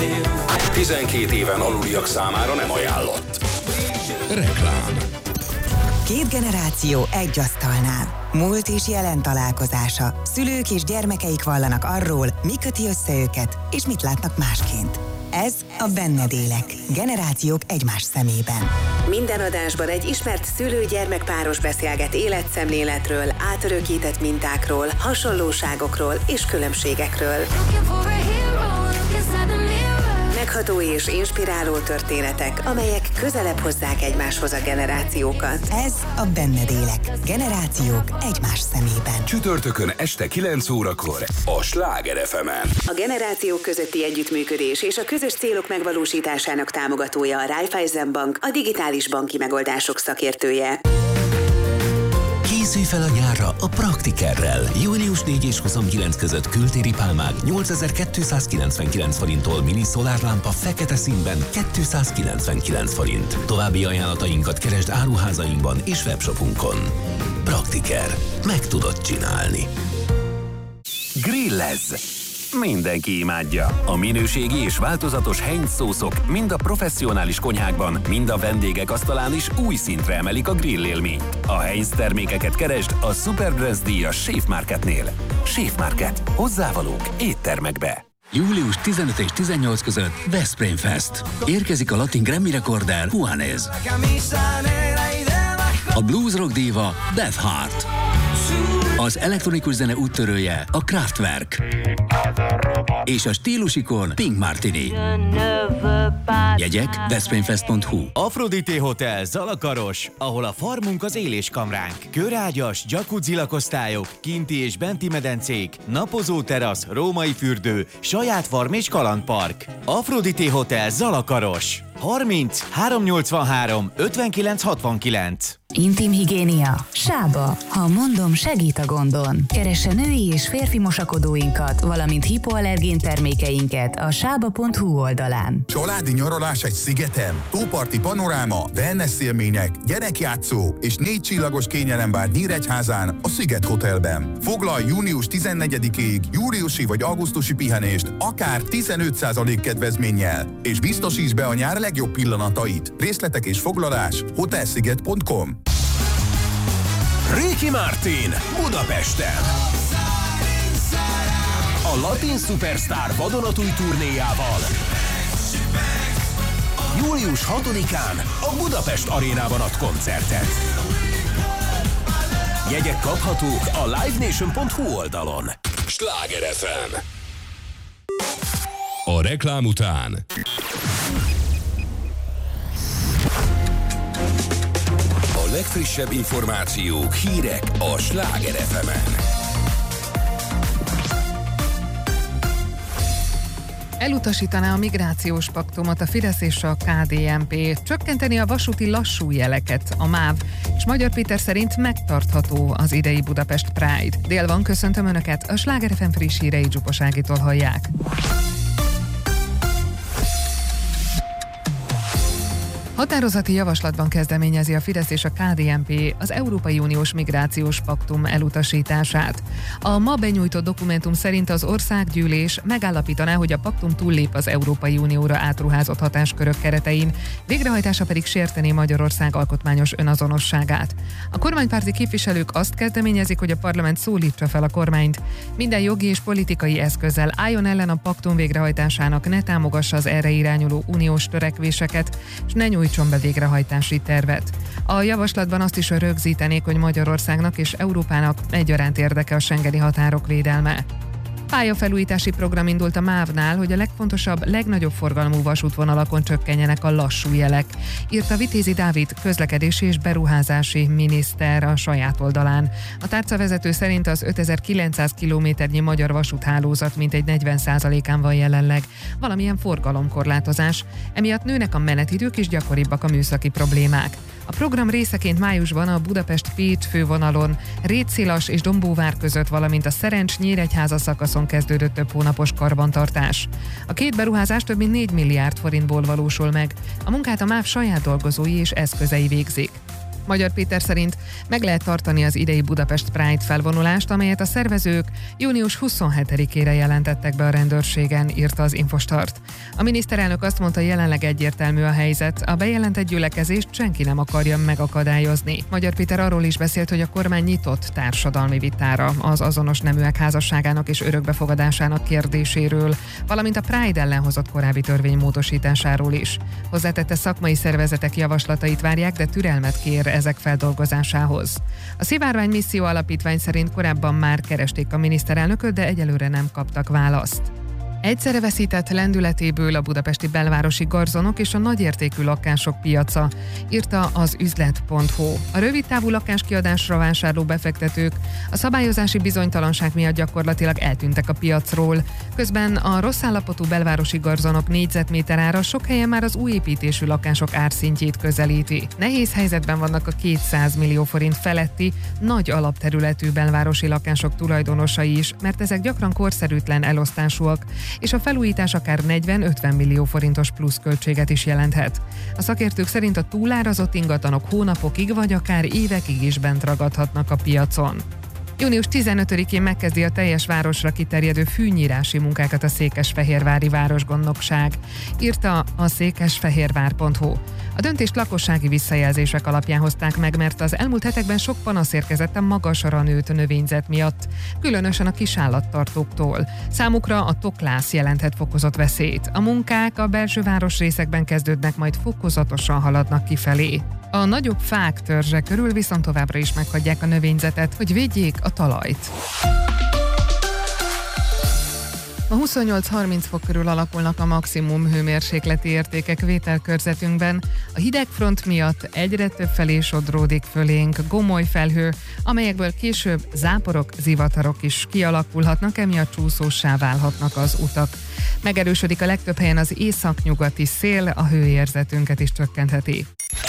12 éven aluliak számára nem ajánlott. Reklám. Két generáció egy asztalnál. Múlt és jelen találkozása. Szülők és gyermekeik vallanak arról, mi köti össze őket, és mit látnak másként. Ez a Benned élek. Generációk egymás szemében. Minden adásban egy ismert szülő-gyermek-páros beszélget életszemléletről, átörökített mintákról, hasonlóságokról és különbségekről. Megható és inspiráló történetek, amelyek közelebb hozzák egymáshoz a generációkat. Ez a Benned élek. Generációk egymás szemében. Csütörtökön este 9 órakor a Sláger FM-en. A generációk közötti együttműködés és a közös célok megvalósításának támogatója a Raiffeisen Bank, a digitális banki megoldások szakértője. Készülj fel a nyárra a Praktikerrel. Június 4 és 29 között kültéri pálmák 8299 forinttól, mini szolárlámpa fekete színben 299 forint. További ajánlatainkat keresd áruházainkban és webshopunkon. Praktiker. Meg tudod csinálni. Grillezz! Mindenki imádja. A minőségi és változatos Heinz szószok mind a professzionális konyhákban, mind a vendégek asztalán is új szintre emelik a grill élményt. A Heinz termékeket keresd a Superbrands díjas Chef Marketnél. Chef Market. Hozzávalók éttermekbe. Július 15 és 18 között Veszprém Fest. Érkezik a latin Grammy rekorder Juanes. A blues rock díva Beth Hart. Az elektronikus zene úttörője a Kraftwerk. És a stílusikon Pink Martini. Jegyek veszprémfest.hu. Aphrodite Hotel Zalakaros, ahol a farmunk az éléskamránk. Körágyas, jacuzzi lakosztályok, kinti és benti medencék, napozó terasz, római fürdő, saját farm és kalandpark. Aphrodite Hotel Zalakaros. 30 383 59 69. Intim higiénia. Sába. Ha mondom, segít a gondon. Keresse női és férfi mosakodóinkat, valamint hipoallergén termékeinket a sába.hu oldalán. Családi nyaralás egy szigeten, tóparti panoráma, wellness élmények, gyerekjátszó és 4 csillagos kényelem vár Nyíregyházán a Sziget Hotelben. Foglalj június 14-ig júliusi vagy augusztusi pihenést akár 15% kedvezménnyel, és biztosíts be a nyár legjobb pillanatait. Részletek és foglalás hotelsziget.com. Ricky Martin Budapesten. A latin szupersztár vadonatúj turnéjával július 6-án a Budapest Arénában ad koncertet. Jegyek kaphatók a livenation.hu oldalon. Sláger FM. A reklám után a legfrissebb információk, hírek a Sláger FM-en. Elutasítaná a migrációs paktumot a Fidesz és a KDNP, csökkenteni a vasúti lassú jeleket, a MÁV, és Magyar Péter szerint megtartható az idei Budapest Pride. Dél van, köszöntöm Önöket, a Sláger FM friss hírei Zsupas Ágitól hallják. Határozati javaslatban kezdeményezi a Fidesz és a KDNP az Európai Uniós Migrációs Paktum elutasítását. A ma benyújtott dokumentum szerint az országgyűlés megállapítaná, hogy a paktum túllép az Európai Unióra átruházott hatáskörök keretein, végrehajtása pedig sértené Magyarország alkotmányos önazonosságát. A kormánypárti képviselők azt kezdeményezik, hogy a parlament szólítsa fel a kormányt. Minden jogi és politikai eszközzel álljon ellen a paktum végrehajtásának, ne támogassa az erre irányuló uniós törekvéseket, és ne nyújtson be végrehajtási tervet. A javaslatban azt is rögzítenék, hogy Magyarországnak és Európának egyaránt érdeke a schengeni határok védelme. Pályafelújítási program indult a MÁV-nál, hogy a legfontosabb, legnagyobb forgalmú vasútvonalakon csökkenjenek a lassú jelek, írta Vitézi Dávid, közlekedési és beruházási miniszter a saját oldalán. A tárcavezető szerint az 5900 kilométernyi magyar vasúthálózat mintegy 40%-án van jelenleg valamilyen forgalomkorlátozás, emiatt nőnek a menetidők és gyakoribbak a műszaki problémák. A program részeként májusban a Budapest-Pécs fővonalon Rétszilas és Dombóvár között, valamint a Szerencs-Nyíregyháza szakaszon kezdődött több hónapos karbantartás. A két beruházás több mint 4 milliárd forintból valósul meg. A munkát a MÁV saját dolgozói és eszközei végzik. Magyar Péter szerint meg lehet tartani az idei Budapest Pride felvonulást, amelyet a szervezők június 27-ére jelentettek be a rendőrségen, írta az Infostart. A miniszterelnök azt mondta, jelenleg egyértelmű a helyzet, a bejelentett gyülekezést senki nem akarja megakadályozni. Magyar Péter arról is beszélt, hogy a kormány nyitott társadalmi vitára az azonos neműek házasságának és örökbefogadásának kérdéséről, valamint a Pride ellen hozott korábbi törvény módosításáról is. Hozzátette, szakmai szervezetek javaslatait várják, de türelmet kér ezek feldolgozásához. A Szivárvány Misszió Alapítvány szerint korábban már keresték a miniszterelnököt, de egyelőre nem kaptak választ. Egyszerre veszített lendületéből a budapesti belvárosi garzonok és a nagyértékű lakások piaca, írta az üzlet.hu. A rövidtávú lakáskiadásra vásárló befektetők a szabályozási bizonytalanság miatt gyakorlatilag eltűntek a piacról. Közben a rossz állapotú belvárosi garzonok négyzetméter ára sok helyen már az új építésű lakások árszintjét közelíti. Nehéz helyzetben vannak a 200 millió forint feletti, nagy alapterületű belvárosi lakások tulajdonosai is, mert ezek gyakran korszerűtlen elosztásúak, és a felújítás akár 40-50 millió forintos pluszköltséget is jelenthet. A szakértők szerint a túlárazott ingatlanok hónapokig vagy akár évekig is bent ragadhatnak a piacon. Június 15-én megkezdi a teljes városra kiterjedő fűnyírási munkákat a Székesfehérvári Városgondnokság, írta a székesfehérvár.hu. A döntést lakossági visszajelzések alapján hozták meg, mert az elmúlt hetekben sok panasz érkezett a magasra nőtt növényzet miatt, különösen a kisállattartóktól. Számukra a toklász jelenthet fokozott veszélyt. A munkák a belső városrészekben kezdődnek, majd fokozatosan haladnak kifelé. A nagyobb fák törzse körül viszont továbbra is meghagyják a növényzetet, hogy védjék a talajt. A 28-30 fok körül alakulnak a maximum hőmérsékleti értékek vételkörzetünkben. A hidegfront miatt egyre több felé sodródik fölénk gomoly felhő, amelyekből később záporok, zivatarok is kialakulhatnak, emiatt csúszóssá válhatnak az utak. Megerősödik a legtöbb helyen az északnyugati szél, a hőérzetünket is csökkentheti.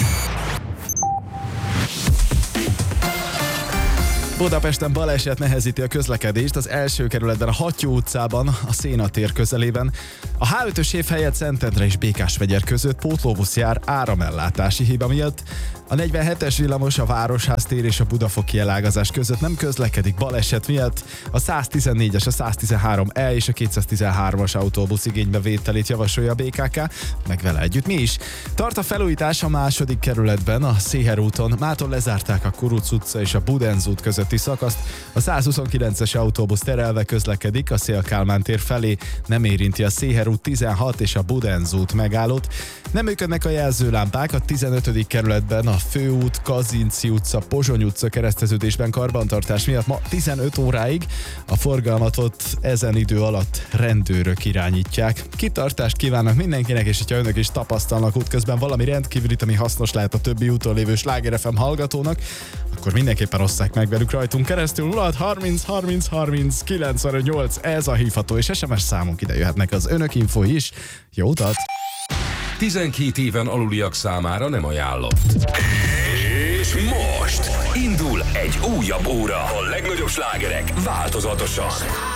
Budapesten baleset nehezíti a közlekedést az első kerületben, a Hattyú utcában, a Széna tér közelében. A H5-ös év helyett Szentendre és Békásmegyer között pótlóbusz jár áramellátási hiba miatt. A 47-es villamos a Városház tér és a Budafoki elágazás között nem közlekedik baleset miatt. A 114-es, a 113E és a 213-as autóbusz igénybevételét javasolja a BKK, meg vele együtt mi is. Tart a felújítás a második kerületben, a Széher úton. Mától lezárták a Kuruc utca és a Budenz út közötti szakaszt. A 129-es autóbusz terelve közlekedik a Széll-Kálmán tér felé, nem érinti a Széher út 16 és a Budenz út megállót. Nem működnek a jelzőlámpák a 15. kerületben, a Főút, Kazinczy utca, Pozsony utca kereszteződésben karbantartás miatt ma 15 óráig. A forgalmat ott ezen idő alatt rendőrök irányítják. Kitartást kívánnak mindenkinek, és hogyha önök is tapasztalnak útközben valami rendkívülit, ami hasznos lehet a többi úton lévő Sláger FM hallgatónak, akkor mindenképpen osszák meg velük rajtunk keresztül. 0630 30 30 958, ez a hívható és SMS számunk, ide jöhetnek az önök infói is. Jó utat! 12 éven aluliak számára nem ajánlott. És most indul egy újabb óra. A legnagyobb slágerek változatosan.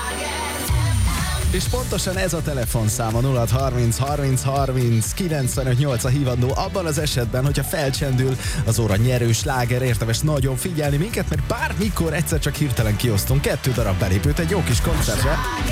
És pontosan ez a telefonszám, a 0630 30 30 958 a hívandó abban az esetben, hogyha felcsendül az óra nyerő sláger, érdemes nagyon figyelni minket, mert bármikor egyszer csak hirtelen kiosztunk 2 darab belépőt egy jó kis koncertre.